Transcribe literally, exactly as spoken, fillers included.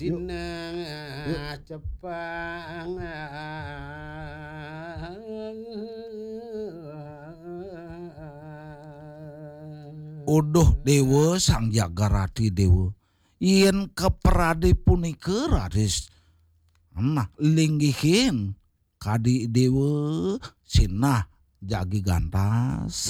Cina Jepang Uduh dewa sang jagarati dewa yen keperade punika raris nah linggihin kadi dewa sinah jagi gantas